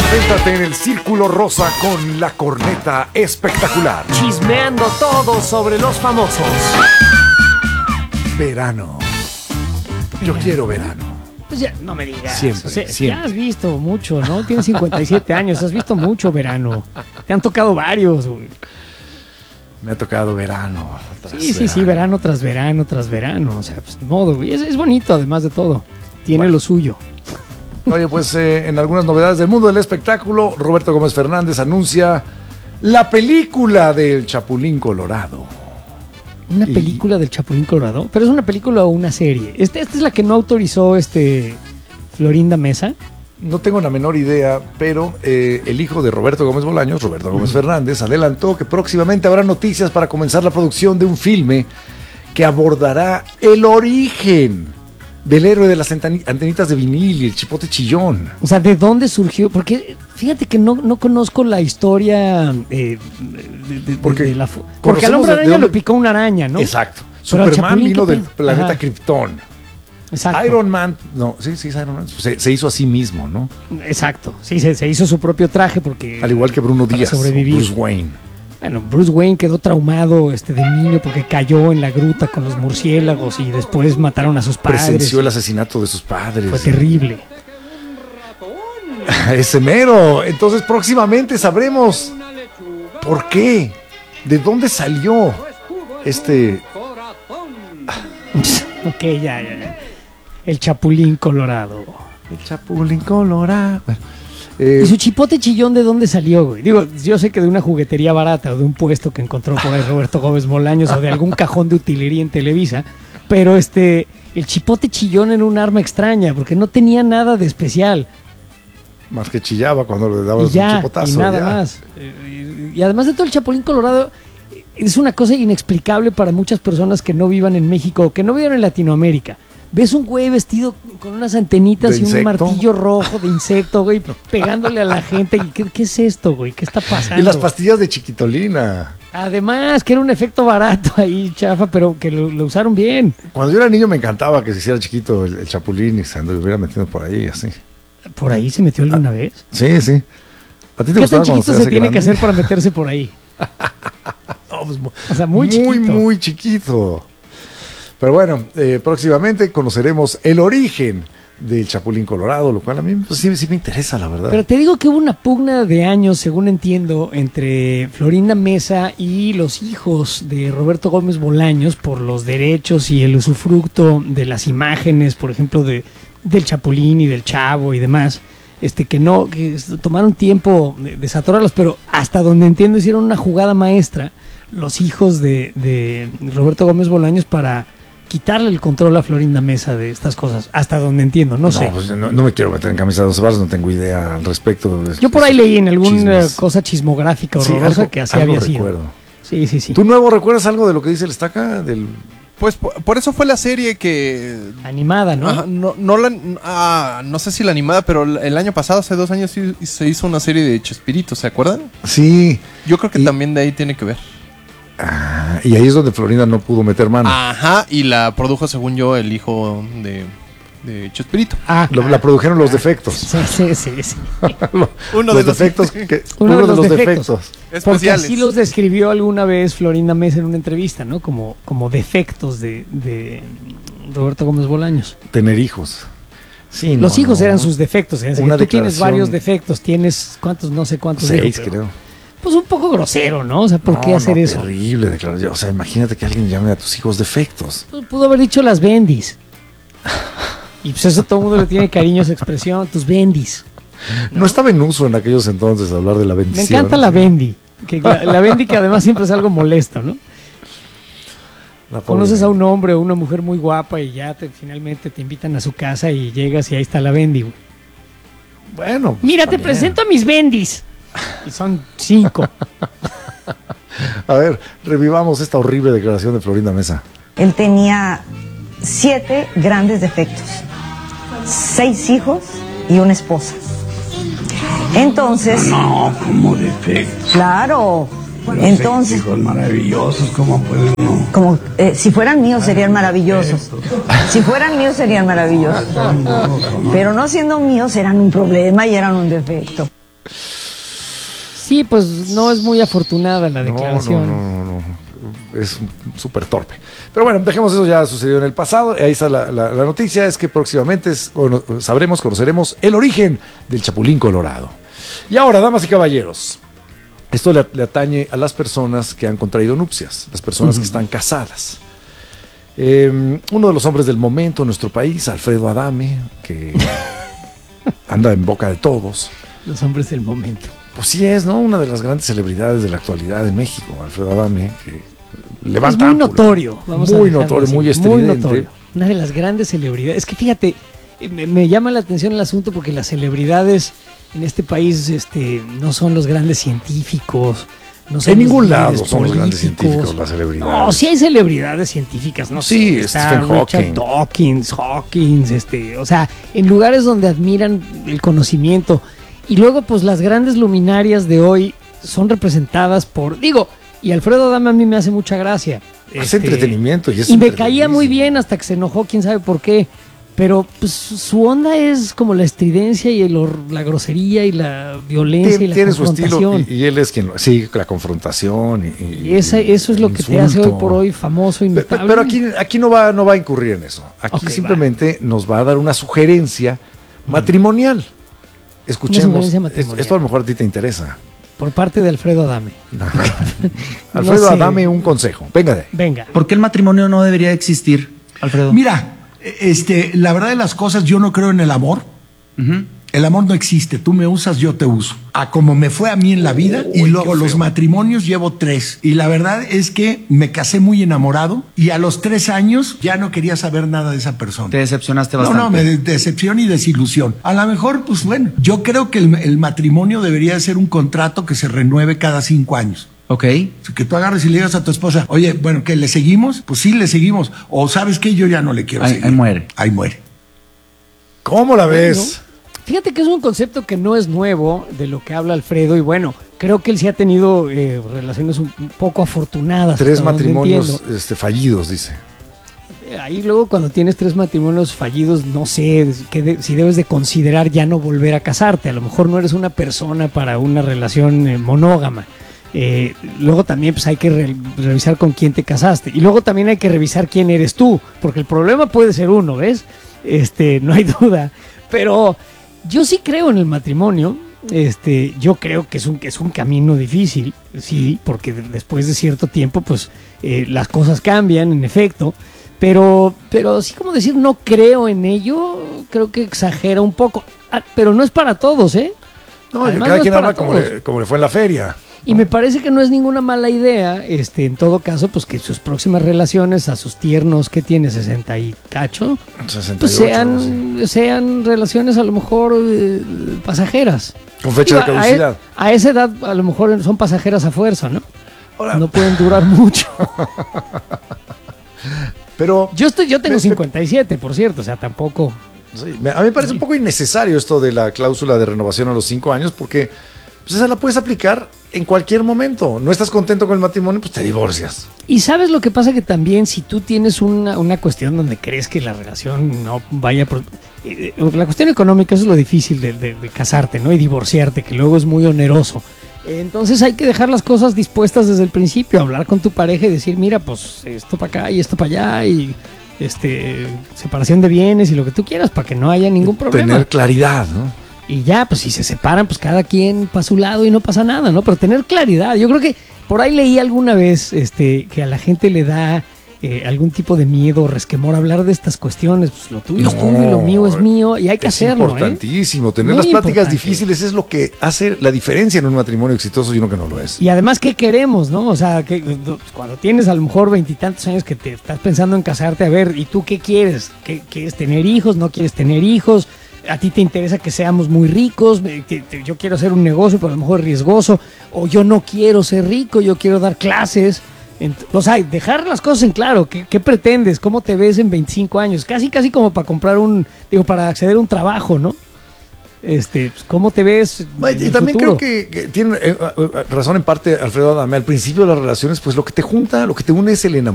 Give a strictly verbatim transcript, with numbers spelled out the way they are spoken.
Concéntrate en el círculo rosa con la corneta espectacular. Chismeando todo sobre los famosos. Verano. Yo quiero verano. Pues ya, no me digas. Siempre, O sea, siempre. Ya has visto mucho, ¿no? Tienes cincuenta y siete años, has visto mucho verano. Te han tocado varios, güey. Me ha tocado verano. tras Sí, sí, sí, verano tras verano tras verano. O sea, pues ni modo, güey. Es, es bonito, además de todo. Tiene Bueno. lo suyo. Oye, pues eh, en algunas novedades del mundo del espectáculo, Roberto Gómez Fernández anuncia la película del Chapulín Colorado. Una Y- película del Chapulín Colorado. Pero es una película o una serie. Este- Esta es la que no autorizó este Florinda Mesa. No tengo la menor idea, pero eh, el hijo de Roberto Gómez Bolaños, Roberto Gómez Fernández, adelantó que próximamente habrá noticias para comenzar la producción de un filme que abordará el origen del héroe de las anteni- antenitas de vinil y el chipote chillón. O sea, ¿de dónde surgió? Porque fíjate que no, no conozco la historia eh, de, de- Porque de la... fu- Porque al conocemos hombre de- de araña dónde- lo picó una araña, ¿no? Exacto. Pero al Superman Chapulín, vino ¿qué del pe- planeta Ajá. Krypton. Exacto. Iron Man, no, sí, sí, es Iron Man. Se, se hizo a sí mismo, ¿no? Exacto. Sí, se, se hizo su propio traje porque... Al igual que Bruno para Díaz, o sobrevivir. Bruce Wayne. Bueno, Bruce Wayne quedó traumado este, de niño porque cayó en la gruta con los murciélagos y después mataron a sus padres. Presenció el asesinato de sus padres. Fue terrible. Ese mero. Entonces próximamente sabremos por qué, de dónde salió este... Ok, ya, ya, ya. El Chapulín Colorado. El Chapulín Colorado. Bueno, eh, ¿Y su chipote chillón de dónde salió, güey? Digo, yo sé que de una juguetería barata o de un puesto que encontró por ahí Roberto Gómez Bolaños o de algún cajón de utilería en Televisa, pero este, el chipote chillón era un arma extraña porque no tenía nada de especial. más que chillaba cuando le Y dabas un ya, chipotazo. y nada ya. más. Eh, Y, y además de todo, el Chapulín Colorado eh, es una cosa inexplicable para muchas personas que no vivan en México o que no vivan en Latinoamérica. Ves un güey vestido con unas antenitas ¿De y un insecto? martillo rojo de insecto, güey, pegándole a la gente. ¿Y ¿Qué, qué es esto, güey? ¿Qué está pasando? Y las pastillas de chiquitolina. Además, que era un efecto barato ahí, chafa, pero que lo, lo usaron bien. Cuando yo era niño me encantaba que se hiciera chiquito el, el chapulín y se anduviera metiendo por ahí, así. ¿Por ahí se metió alguna vez? Sí, sí. ¿A ti te ¿Qué gustaba tan cuando chiquito se hace tiene grande? que hacer para meterse por ahí? No, pues, mu- O sea, muy muy, chiquito. muy chiquito. Pero bueno, eh, próximamente conoceremos el origen del Chapulín Colorado, lo cual a mí pues, sí, sí me interesa, la verdad. Pero te digo que hubo una pugna de años, según entiendo, entre Florinda Mesa y los hijos de Roberto Gómez Bolaños por los derechos y el usufructo de las imágenes, por ejemplo, de, del Chapulín y del Chavo y demás, este que no, que s- tomaron tiempo de desatorarlos, pero hasta donde entiendo hicieron una jugada maestra los hijos de, de Roberto Gómez Bolaños para quitarle el control a Florinda Mesa de estas cosas, hasta donde entiendo, no, no, sé. pues, no, no me quiero meter en camisa de once varas, no tengo idea al respecto. De Yo por ahí leí en alguna chismes. cosa chismográfica Sí, horrorosa algo- que así algo había sido. recuerdo. Sí, sí, sí. ¿Tú, Nuevo, recuerdas algo de lo que dice el Estaca? Del... Pues por, por eso fue la serie que... Animada, ¿no? Ajá, no, no, la, ah, no sé si la animada, pero el año pasado, hace dos años, sí- se hizo una serie de Chespirito, ¿se acuerdan? Sí. Yo creo que Y- también de ahí tiene que ver. Ah, y ahí es donde Florinda no pudo meter mano. Ajá, y la produjo, según yo, el hijo de, de Chespirito. Ah, Lo- la produjeron los defectos. sí, sí, sí, sí. Uno los de los- defectos. que- Uno uno, de de los los defectos. defectos. Porque Especiales. así los describió alguna vez Florinda Mesa en una entrevista, ¿no? Como, como defectos de, de Roberto Gómez Bolaños. Tener hijos. Sí, Los no, hijos no. eran sus defectos. ¿eh? Así Una que tú tienes declaración- varios defectos, tienes cuántos, no sé cuántos. dijo, Seis, pero, creo. Pues un poco grosero, ¿no? O sea, ¿por No, qué hacer no, eso? Terrible declaración. O sea, imagínate que alguien llame a tus hijos defectos. Pues pudo haber dicho las bendis. Y pues eso todo el mundo le tiene cariño a esa expresión, tus bendis. No, estaba en uso en aquellos entonces hablar de la Me bendición. encanta la bendi. Que la, la bendi que además siempre es algo molesto, ¿no? La pobre- Conoces a un hombre o una mujer muy guapa y ya te, finalmente te invitan a su casa y llegas y ahí está la bendi. güey. Bueno. pues, Mira, te también. presento a mis bendis. Y son cinco. A ver, revivamos esta horrible declaración de Florinda Mesa. Él tenía siete grandes defectos, seis hijos y una esposa. Entonces, No, como defectos. claro, Los entonces, hijos maravillosos, ¿cómo pueden no? como eh, si fueran míos serían maravillosos. Si fueran míos serían maravillosos. Pero no siendo míos eran un problema y eran un defecto. Sí, pues no es muy afortunada la declaración. No, no, no, no. Es súper torpe. Pero bueno, dejemos eso, ya sucedió en el pasado. Ahí está la, la, la noticia, es que próximamente es, bueno, sabremos, conoceremos el origen del Chapulín Colorado. Y ahora, damas y caballeros, esto le, le atañe a las personas que han contraído nupcias, las personas uh-huh. que están casadas. Eh, uno de los hombres del momento en nuestro país, Alfredo Adame, que anda en boca de todos. Los hombres del momento. Pues sí es, ¿no? Una de las grandes celebridades de la actualidad en México, Alfredo Adame, que levanta es muy ámpula. notorio, vamos muy a notorio, así, muy estridente. Muy notorio. Una de las grandes celebridades. Es que fíjate, me, me llama la atención el asunto porque las celebridades en este país este, no son los grandes científicos. No son en ningún los lado son políticos. los grandes científicos, las celebridades. No, sí hay celebridades científicas, ¿no? Sí, sé, está Stephen Richard Hawking. Dawkins, Hawkins, este, o sea, en lugares donde admiran el conocimiento. Y luego, pues, las grandes luminarias de hoy son representadas por, digo, y Alfredo Adame a mí me hace mucha gracia. Es Este, entretenimiento y es Y me caía muy entretenidísimo. bien hasta que se enojó, quién sabe por qué. Pero pues, su onda es como la estridencia y el hor- la grosería y la violencia Tiene, y la tiene su confrontación. estilo y, y él es quien lo, sí, la confrontación y, y- Y esa, eso es lo que te hace hoy por hoy famoso y Pe- pe- notable. Pero aquí, aquí no va, no va a incurrir en eso. Aquí Ok, simplemente nos va a dar una sugerencia matrimonial. Escuchemos. sugerencia matrimonial. Esto a lo mejor a ti te interesa. Por parte de Alfredo Adame. Alfredo, sé. dame un consejo. Venga de ahí. Venga. ¿Por qué el matrimonio no debería existir, Alfredo? Mira, este, la verdad de las cosas, yo no creo en el amor. Ujú. El amor no existe, tú me usas, yo te uso. A como me fue a mí en la vida, y Uy, luego qué los feo. matrimonios llevo tres. Y la verdad es que me casé muy enamorado y a los tres años ya no quería saber nada de esa persona. Te decepcionaste No, bastante. no, me de- decepción y desilusión. A lo mejor, pues bueno, yo creo que el, el matrimonio debería ser un contrato que se renueve cada cinco años. Ok. Que tú agarres y le digas a tu esposa, oye, bueno, ¿que le seguimos? Pues sí, le seguimos. O ¿sabes qué? Yo ya no le quiero Ahí- seguir. ahí muere. Ahí muere. ¿Cómo la ves? Fíjate que es un concepto que no es nuevo de lo que habla Alfredo y bueno, creo que él sí ha tenido eh, relaciones un un poco afortunadas. Tres hasta donde matrimonios entiendo. este, fallidos, dice. Ahí luego cuando tienes tres matrimonios fallidos, no sé que de- si debes de considerar ya no volver a casarte. A lo mejor no eres una persona para una relación eh, monógama. Eh, luego también pues hay que re- revisar con quién te casaste. Y luego también hay que revisar quién eres tú. Porque el problema puede ser uno, ¿ves? Este, no hay duda. Pero yo sí creo en el matrimonio. Este, yo creo que es un, que es un camino difícil, sí, porque de- después de cierto tiempo, pues eh, las cosas cambian, en efecto. Pero, pero así como decir no creo en ello, creo que exagera un poco. Ah, pero no es para todos, ¿eh? No, Además, cada no es quien para habla como todos. le, como le fue en la feria. Y me parece que no es ninguna mala idea, este, en todo caso, pues que sus próximas relaciones a sus tiernos, que tiene sesenta y cacho, sesenta y ocho, pues sean, sí. sean relaciones a lo mejor eh, pasajeras. Con fecha de Digo, a, caducidad. e- a esa edad a lo mejor son pasajeras a fuerza, ¿no? Ahora, No pueden durar mucho. pero Yo estoy, yo tengo Me- me- cincuenta y siete, por cierto, o sea, tampoco. sí, me- a mí me parece un poco innecesario esto de la cláusula de renovación a los cinco años porque pues, esa la puedes aplicar en cualquier momento. No estás contento con el matrimonio, pues te divorcias. Y sabes lo que pasa que también si tú tienes una, una cuestión donde crees que la relación no vaya por... eh, eh, la cuestión económica, eso es lo difícil de, de- de casarte, ¿no? Y divorciarte, que luego es muy oneroso. Entonces hay que dejar las cosas dispuestas desde el principio, hablar con tu pareja y decir, mira, pues esto para acá y esto para allá y este separación de bienes y lo que tú quieras para que no haya ningún problema. Tener claridad, ¿no? Y ya, pues si se separan, pues cada quien para su lado y no pasa nada, ¿no? Pero tener claridad. Yo creo que por ahí leí alguna vez este, que a la gente le da eh, algún tipo de miedo o resquemor hablar de estas cuestiones. Pues lo tuyo es No, tuyo y lo mío es mío y hay que es hacerlo, ¿eh? importantísimo. Tener Muy las pláticas importante. difíciles es lo que hace la diferencia en un matrimonio exitoso y uno que no lo es. Y además, ¿qué queremos, no? O sea, que cuando tienes a lo mejor veintitantos años que te estás pensando en casarte, a ver, ¿y tú qué quieres? ¿Qué, ¿Quieres tener hijos? ¿No quieres tener hijos? ¿A ti te interesa que seamos muy ricos? Eh, que- que yo quiero hacer un negocio, pero a lo mejor es riesgoso. O yo no quiero ser rico, yo quiero dar clases. Ent- o sea, dejar las cosas en claro. ¿Qué, qué pretendes? ¿Cómo te ves en veinticinco años? Casi, casi como para comprar un, digo, para acceder a un trabajo, ¿no? Este, pues, ¿cómo te ves? Y en el también futuro? creo que, que tiene eh, eh, razón en parte Alfredo Adame. Al principio de las relaciones, pues lo que te junta, lo que te une es el enamoramiento.